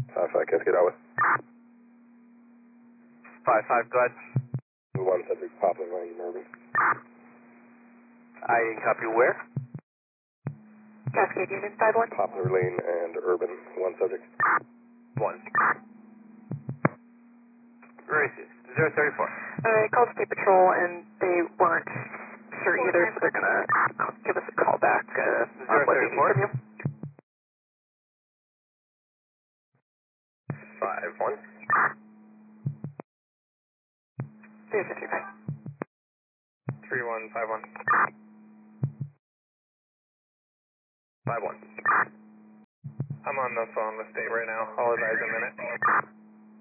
5-5, Cascade out with. 5-5, go ahead. 1 subject, Poplar Lane, Urban. I didn't copy where? Cascade Unit 5-1. Poplar Lane and Urban, 1 subject. 1. Where is it? 034. I called State Patrol and they weren't sure either, so they're gonna give us a call back on what they need from you. 5-1. 055. 3-1-5-1. 5-1. I'm on the phone with State right now. I'll advise in a minute.